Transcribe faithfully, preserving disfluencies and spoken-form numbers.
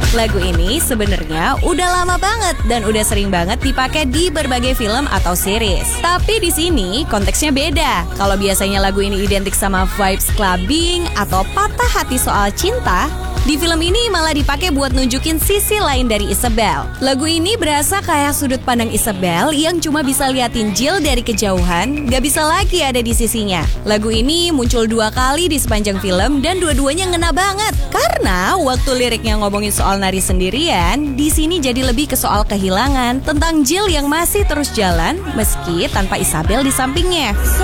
Lagu ini sebenarnya udah lama banget dan udah sering banget dipakai di berbagai film atau series. Tapi di sini konteksnya beda. Kalau biasanya lagu ini identik sama vibes clubbing atau patah hati soal cinta, di film ini malah dipakai buat nunjukin sisi lain dari Isabel. Lagu ini berasa kayak sudut pandang Isabel yang cuma bisa liatin Jill dari kejauhan, gak bisa lagi ada di sisinya. Lagu ini muncul dua kali di sepanjang film dan dua-duanya ngena banget. Karena waktu liriknya ngomongin soal nari sendirian, di sini jadi lebih ke soal kehilangan tentang Jill yang masih terus jalan meski tanpa Isabel di sampingnya.